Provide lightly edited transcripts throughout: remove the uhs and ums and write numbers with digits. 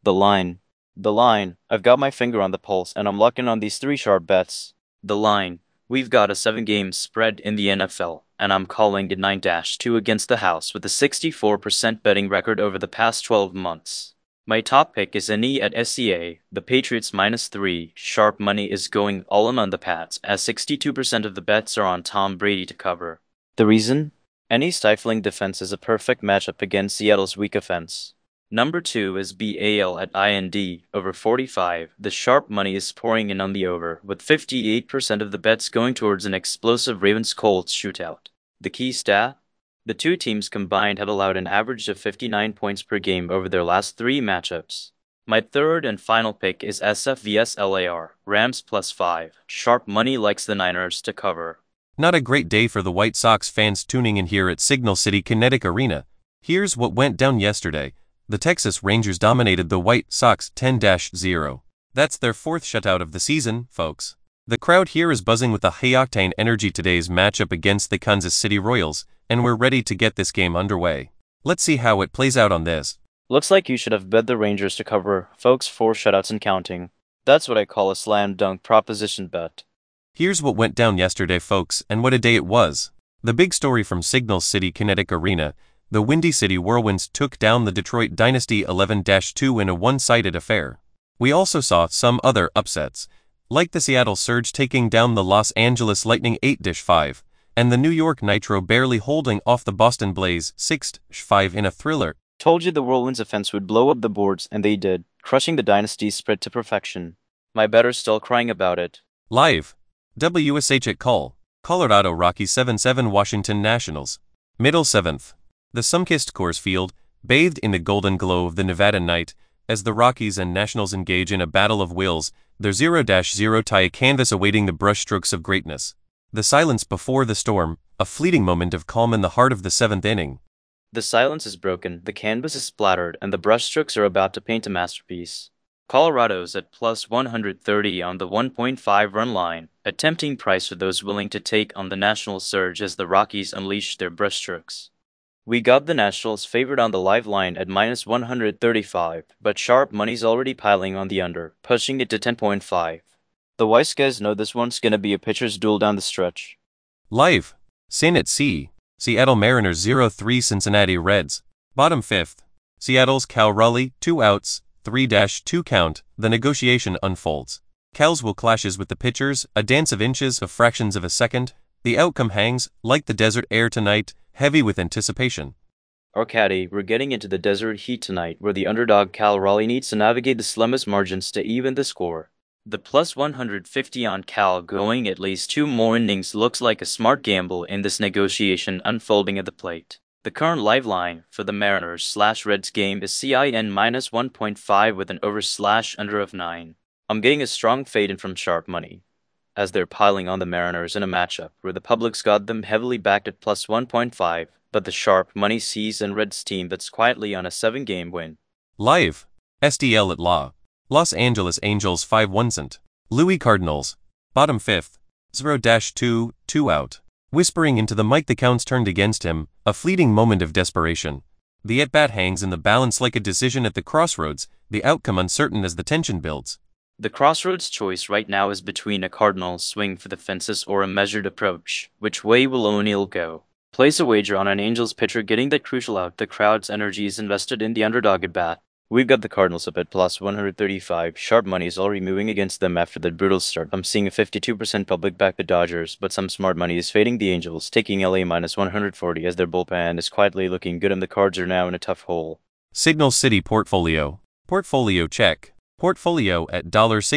The line. The line. I've got my finger on the pulse and I'm locking on these three sharp bets. The line. We've got a 7-game spread in the NFL, and I'm calling it 9-2 against the house with a 64% betting record over the past 12 months. My top pick is NE at SCA, the Patriots -3, sharp money is going all in on the Pats, as 62% of the bets are on Tom Brady to cover. The reason? Any stifling defense is a perfect matchup against Seattle's weak offense. Number 2 is BAL at IND, over 45. The sharp money is pouring in on the over, with 58% of the bets going towards an explosive Ravens-Colts shootout. The key stat? The two teams combined have allowed an average of 59 points per game over their last 3 matchups. My third and final pick is SF vs LAR, Rams +5. Sharp money likes the Niners to cover. Not a great day for the White Sox fans tuning in here at Signal City Kinetic Arena. Here's what went down yesterday. The Texas Rangers dominated the White Sox 10-0. That's their 4th shutout of the season, folks. The crowd here is buzzing with the high-octane energy today's matchup against the Kansas City Royals, and we're ready to get this game underway. Let's see how it plays out on this. Looks like you should have bet the Rangers to cover, folks. 4 shutouts and counting. That's what I call a slam dunk proposition bet. Here's what went down yesterday, folks, and what a day it was. The big story from Signal City Kinetic Arena: the Windy City Whirlwinds took down the Detroit Dynasty 11-2 in a one-sided affair. We also saw some other upsets, like the Seattle Surge taking down the Los Angeles Lightning 8-5, and the New York Nitro barely holding off the Boston Blaze 6-5 in a thriller. Told you the Whirlwinds offense would blow up the boards, and they did, crushing the Dynasty's spread to perfection. My better's still crying about it. Live. WSH at Call. Colorado Rockies 7-7 Washington Nationals. Middle 7th. The sun-kissed Coors Field, bathed in the golden glow of the Nevada night, as the Rockies and Nationals engage in a battle of wills, their 0-0 tie a canvas awaiting the brushstrokes of greatness. The silence before the storm, a fleeting moment of calm in the heart of the 7th inning. The silence is broken, the canvas is splattered, and the brushstrokes are about to paint a masterpiece. Colorado's at +130 on the 1.5 run line, a tempting price for those willing to take on the National Surge as the Rockies unleash their brushstrokes. We got the Nationals favored on the live line at -135, but sharp money's already piling on the under, pushing it to 10.5. The wise guys know this one's gonna be a pitcher's duel down the stretch. Live. Sin at Sea. Seattle Mariners 0-3 Cincinnati Reds. Bottom 5th. Seattle's Cal Raleigh, 2 outs, 3-2 count. The negotiation unfolds. Cal's will clashes with the pitchers, a dance of inches, of fractions of a second. The outcome hangs, like the desert air tonight, heavy with anticipation. Arcady, we're getting into the desert heat tonight, where the underdog Cal Raleigh needs to navigate the slimmest margins to even the score. The +150 on Cal going at least 2 more innings looks like a smart gamble in this negotiation unfolding at the plate. The current live line for the Mariners/Reds game is CIN -1.5 with an over/under of 9. I'm getting a strong fade in from sharp money, as they're piling on the Mariners in a matchup where the public's got them heavily backed at +1.5, but the sharp money sees an Reds team that's quietly on a 7-game win. Live. SDL at Law. Los Angeles Angels 5-1 St. Louis Cardinals. Bottom 5th. 0-2, 2 out. Whispering into the mic the count's turned against him, a fleeting moment of desperation. The at-bat hangs in the balance like a decision at the crossroads, the outcome uncertain as the tension builds. The crossroads choice right now is between a Cardinals swing for the fences or a measured approach. Which way will O'Neill go? Place a wager on an Angels pitcher getting that crucial out. The crowd's energy is invested in the underdog at bat. We've got the Cardinals up at +135. Sharp money is already moving against them after that brutal start. I'm seeing a 52% public back the Dodgers, but some smart money is fading the Angels, taking LA -140 as their bullpen is quietly looking good and the Cards are now in a tough hole. Signal City Portfolio. Portfolio check. Portfolio at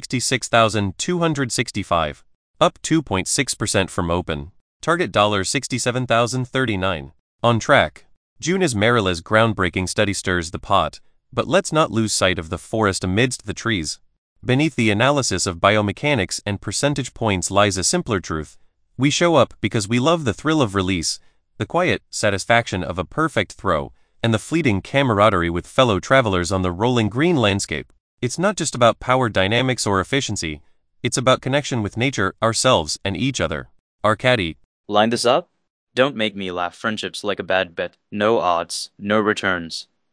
$66,265. Up 2.6% from open. Target $67,039. On track. June is Marilla's groundbreaking study stirs the pot. But let's not lose sight of the forest amidst the trees. Beneath the analysis of biomechanics and percentage points lies a simpler truth. We show up because we love the thrill of release, the quiet satisfaction of a perfect throw, and the fleeting camaraderie with fellow travelers on the rolling green landscape. It's not just about power dynamics or efficiency, it's about connection with nature, ourselves, and each other. Arcady. Line this up? Don't make me laugh. Friendship's like a bad bet. No odds, no returns.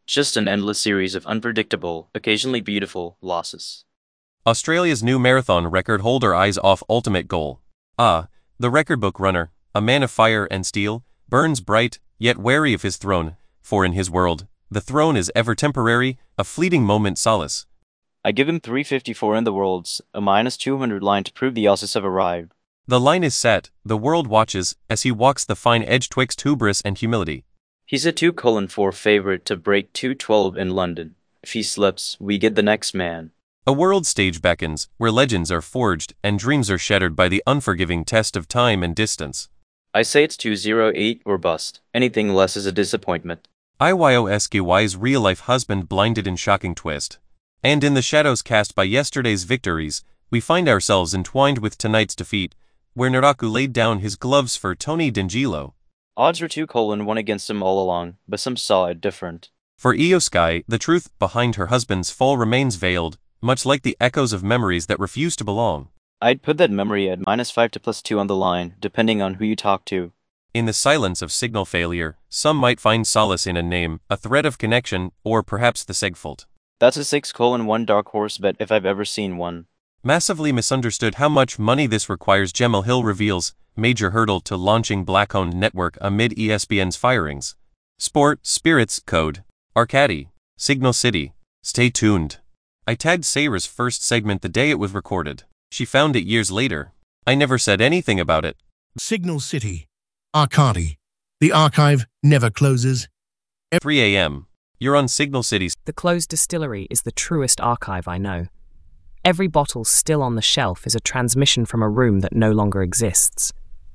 Just an endless series of unpredictable, occasionally beautiful, losses. Australia's new marathon record holder eyes off ultimate goal. The record book runner, a man of fire and steel, burns bright, yet wary of his throne, for in his world, the throne is ever temporary, a fleeting moment solace. I give him 354 in the Worlds, a -200 line to prove the Aussies have arrived. The line is set, the world watches, as he walks the fine edge twixt hubris and humility. He's a 2:4 favorite to break 2:12 in London. If he slips, we get the next man. A world stage beckons, where legends are forged and dreams are shattered by the unforgiving test of time and distance. I say it's 208 or bust. Anything less is a disappointment. IYOSKY's real-life husband blinded in shocking twist. And in the shadows cast by yesterday's victories, we find ourselves entwined with tonight's defeat, where Naraku laid down his gloves for Tony D'Angelo. Odds were 2:1 against him all along, but some saw it different. For Io Sky, the truth behind her husband's fall remains veiled, much like the echoes of memories that refuse to belong. I'd put that memory at -5 to +2 on the line, depending on who you talk to. In the silence of signal failure, some might find solace in a name, a thread of connection, or perhaps the Segfault. That's a 6:1 dark horse bet if I've ever seen one. Massively misunderstood how much money this requires. Gemma Hill reveals, major hurdle to launching black-owned network amid ESPN's firings. Sport, Spirits, Code, Arcady, Signal City. Stay tuned. I tagged Sayra's first segment the day it was recorded. She found it years later. I never said anything about it. Signal City. Arcady. The archive never closes. 3 a.m. You're on Signal City's. The closed distillery is the truest archive I know. Every bottle still on the shelf is a transmission from a room that no longer exists.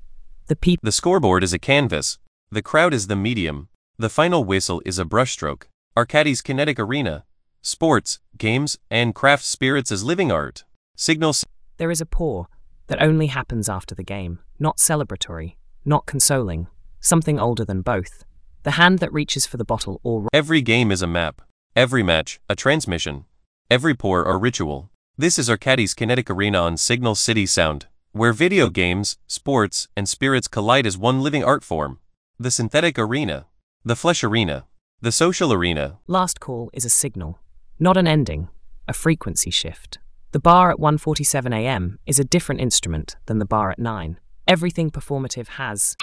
The scoreboard is a canvas. The crowd is the medium. The final whistle is a brushstroke. Arcady's kinetic arena. Sports, games, and craft spirits as living art. Signal. There is a pour that only happens after the game, not celebratory, not consoling, something older than both. The hand that reaches for the bottle or... Every game is a map. Every match, a transmission. Every pour, a ritual. This is Arcady's kinetic arena on Signal City Sound, where video games, sports, and spirits collide as one living art form. The synthetic arena. The flesh arena. The social arena. Last call is a signal, not an ending, a frequency shift. The bar at 1:47 a.m. is a different instrument than the bar at 9. Everything performative has...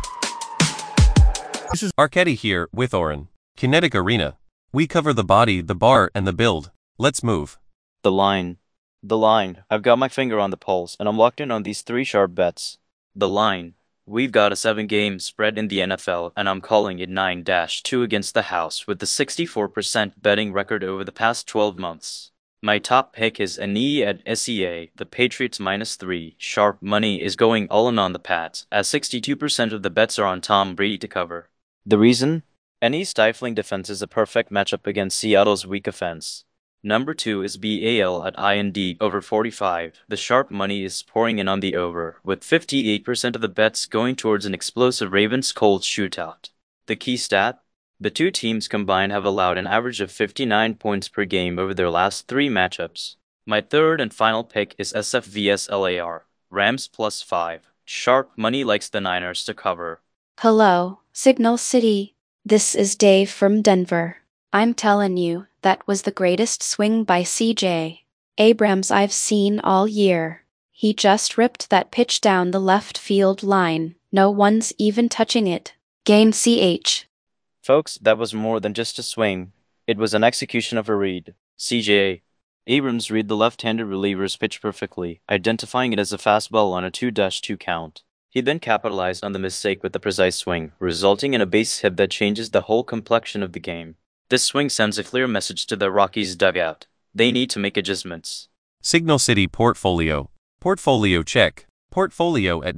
This is Arcady here, with Oren. Kinetic arena. We cover the body, the bar, and the build. Let's move. The line. The line. I've got my finger on the pulse, and I'm locked in on these 3 sharp bets. The line. We've got a 7-game spread in the NFL, and I'm calling it 9-2 against the house with the 64% betting record over the past 12 months. My top pick is Annie at SEA. The Patriots -3. Sharp money is going all in on the Pats, as 62% of the bets are on Tom Brady to cover. The reason? Annie's stifling defense is a perfect matchup against Seattle's weak offense. Number 2 is BAL at IND over 45. The sharp money is pouring in on the over, with 58% of the bets going towards an explosive Ravens-Colts shootout. The key stat? The two teams combined have allowed an average of 59 points per game over their last 3 matchups. My third and final pick is SF vs LAR. Rams +5. Sharp money likes the Niners to cover. Hello, Signal City. This is Dave from Denver. I'm telling you, that was the greatest swing by CJ Abrams I've seen all year. He just ripped that pitch down the left field line. No one's even touching it. Gain CH. Folks, that was more than just a swing. It was an execution of a read. CJ Abrams read the left-handed reliever's pitch perfectly, identifying it as a fastball on a 2-2 count. He then capitalized on the mistake with a precise swing, resulting in a base hit that changes the whole complexion of the game. This swing sends a clear message to the Rockies' dugout. They need to make adjustments. Signal City Portfolio. Portfolio check. Portfolio at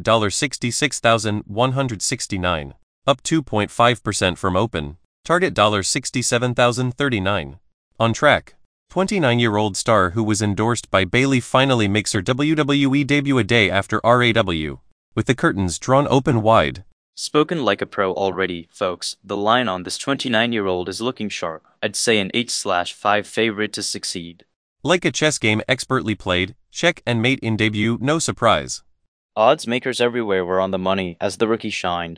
$66,169. Up 2.5% from open. Target $67,039. On track. 29-year-old star who was endorsed by Bailey finally makes her WWE debut a day after RAW, with the curtains drawn open wide. Spoken like a pro already, folks. The line on this 29-year-old is looking sharp. I'd say an 8/5 favorite to succeed. Like a chess game expertly played, check and mate in debut, no surprise. Odds makers everywhere were on the money as the rookie shined.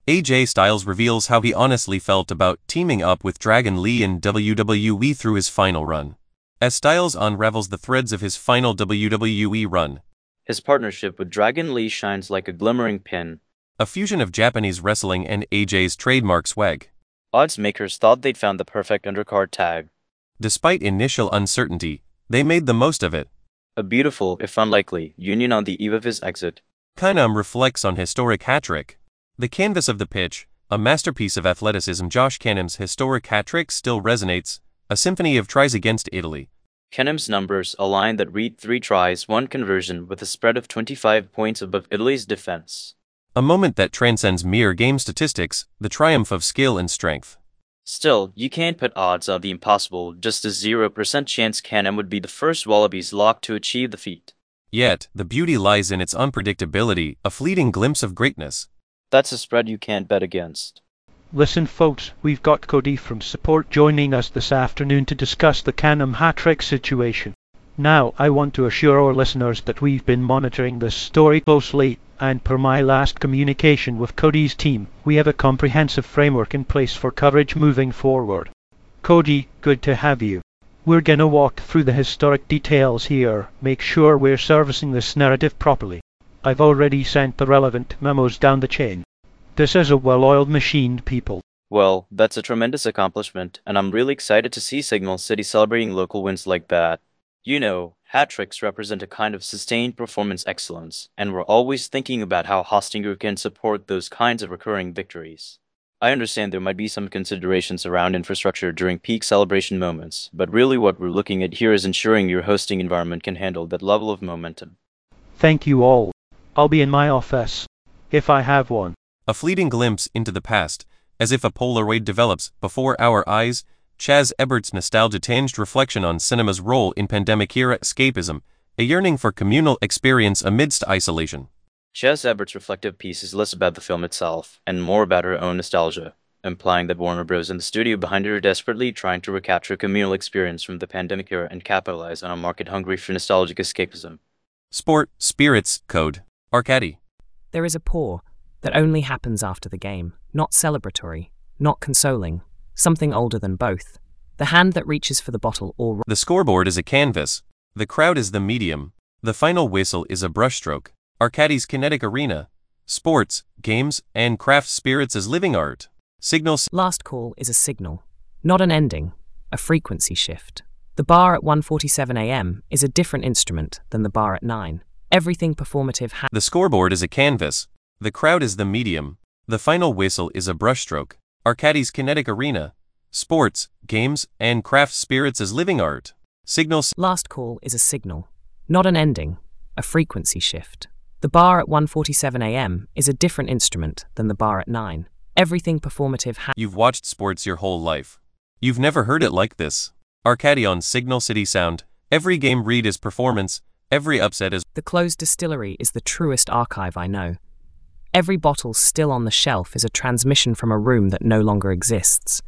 AJ Styles reveals how he honestly felt about teaming up with Dragon Lee in WWE through his final run. As Styles unravels the threads of his final WWE run, His partnership with Dragon Lee shines like a glimmering pin. a fusion of Japanese wrestling and AJ's trademark swag. Odds makers thought they'd found the perfect undercard tag. Despite initial uncertainty, they made the most of it. A beautiful, if unlikely, union on the eve of his exit. Kynum reflects on historic hat-trick. The canvas of the pitch, a masterpiece of athleticism. Josh Kynum's historic hat-trick still resonates, a symphony of tries against Italy. Kynum's numbers, a line that read 3 tries, 1 conversion with a spread of 25 points above Italy's defense. A moment that transcends mere game statistics, the triumph of skill and strength. Still, you can't put odds on the impossible, just a 0% chance Kynum would be the first Wallabies lock to achieve the feat. Yet, the beauty lies in its unpredictability, a fleeting glimpse of greatness. That's a spread you can't bet against. Listen folks, we've got Cody from Support joining us this afternoon to discuss the Kynum hat-trick situation. Now, I want to assure our listeners that we've been monitoring this story closely, and per my last communication with Cody's team, we have a comprehensive framework in place for coverage moving forward. Cody, good to have you. We're gonna walk through the historic details here, make sure we're servicing this narrative properly. I've already sent the relevant memos down the chain. This is a well-oiled machine, people. Well, that's a tremendous accomplishment, and I'm really excited to see Signal City celebrating local wins like that. You know, hat-tricks represent a kind of sustained performance excellence, and we're always thinking about how Hostinger can support those kinds of recurring victories. I understand there might be some considerations around infrastructure during peak celebration moments, but really what we're looking at here is ensuring your hosting environment can handle that level of momentum. Thank you all. I'll be in my office, if I have one. A fleeting glimpse into the past, as if a Polaroid develops before our eyes. Chaz Ebert's nostalgia-tinged reflection on cinema's role in pandemic-era escapism, a yearning for communal experience amidst isolation. Chaz Ebert's reflective piece is less about the film itself, and more about her own nostalgia, implying that Warner Bros. And the studio behind her are desperately trying to recapture a communal experience from the pandemic era and capitalize on a market hungry for nostalgic escapism. Sport, spirits, code, Arcady. There is a pour that only happens after the game, not celebratory, not consoling, something older than both. The hand that reaches for the bottle or... The scoreboard is a canvas. The crowd is the medium. The final whistle is a brushstroke. Arcady's kinetic arena. Sports, games, and craft spirits as living art. Signals. Last call is a signal, not an ending, a frequency shift. The bar at 1:47 a.m. is a different instrument than the bar at 9. Everything performative The scoreboard is a canvas. The crowd is the medium. The final whistle is a brushstroke. Arcady's kinetic arena. Sports, games, and craft spirits as living art. Signals. Last call is a signal, not an ending, a frequency shift. The bar at 1:47 a.m. is a different instrument than the bar at 9. Everything performative You've watched sports your whole life. You've never heard it like this. Arcady on Signal City Sound. Every game read is performance. Every upset is... The closed distillery is the truest archive I know. Every bottle still on the shelf is a transmission from a room that no longer exists.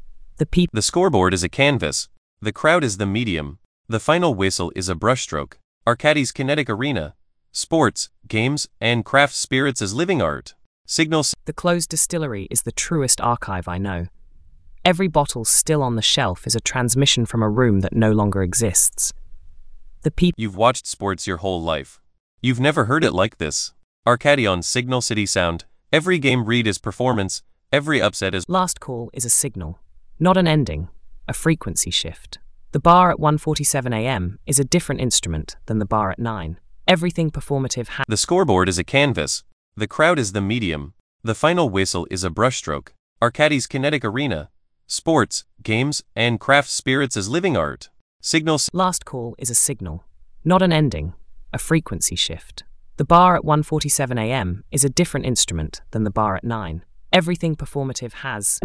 The scoreboard is a canvas. The crowd is the medium. The final whistle is a brushstroke. Arcady's kinetic arena. Sports, games, and craft spirits as living art. Signals. The closed distillery is the truest archive I know. Every bottle still on the shelf is a transmission from a room that no longer exists. You've watched sports your whole life. You've never heard it like this. Arcady on Signal City Sound. Every game read is performance. Every upset is... Last call is a signal, not an ending, a frequency shift. The bar at 1:47 a.m. is a different instrument than the bar at 9. Everything performative The scoreboard is a canvas. The crowd is the medium. The final whistle is a brushstroke. Arcady's kinetic arena. Sports, games, and craft spirits as living art. Signals. Last call is a signal, not an ending, a frequency shift. The bar at 1:47 a.m. is a different instrument than the bar at 9. Everything performative has...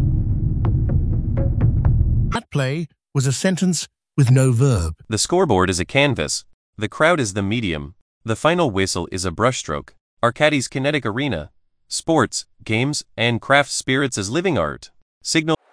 That play was a sentence with no verb. The scoreboard is a canvas. The crowd is the medium. The final whistle is a brushstroke. Arcady's kinetic arena. Sports, games, and craft spirits as living art. Signal.